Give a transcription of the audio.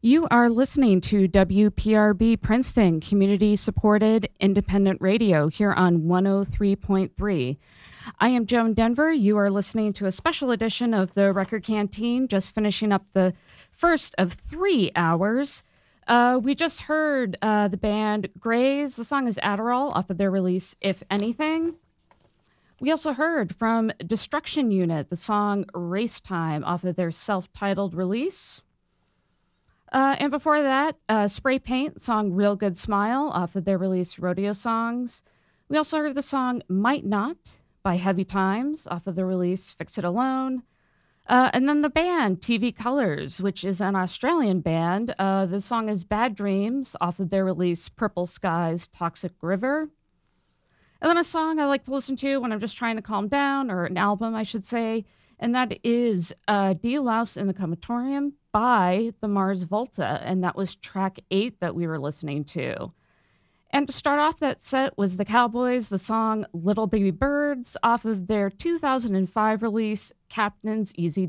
You are listening to WPRB Princeton, community supported independent radio here on 103.3. I am Joan Denver. You are listening to a special edition of the Record Canteen, just finishing up the first of 3 hours. We just heard the band Grays. The song is Adderall off of their release, If Anything. We also heard from Destruction Unit, the song Race Time off of their self-titled release. And before that, Spray Paint, the song Real Good Smile off of their release Rodeo Songs. We also heard the song Might Not by Heavy Times off of the release Fix It Alone. And then the band TV Colors, which is an Australian band. The song is Bad Dreams off of their release Purple Skies Toxic River. And then a song I like to listen to when I'm just trying to calm down, or an album, I should say, and that is Die Laus in the Comatorium by the Mars Volta, and that was track 8 that we were listening to. And to start off that set was the Cowboys, the song Little Baby Birds off of their 2005 release Captain's Easy